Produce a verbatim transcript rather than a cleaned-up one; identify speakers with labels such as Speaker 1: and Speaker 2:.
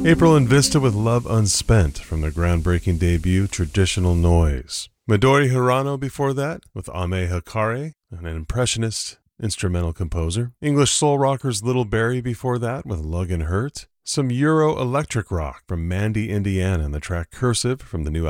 Speaker 1: April and Vista with Love Unspent from their groundbreaking debut, Traditional Noise. Midori Hirano before that with Ame Hikare, an impressionist instrumental composer. English soul rockers Little Barrie before that with Lug and Hurt. Some Euro electric rock from Mandy, Indiana, and the track Cursive from the new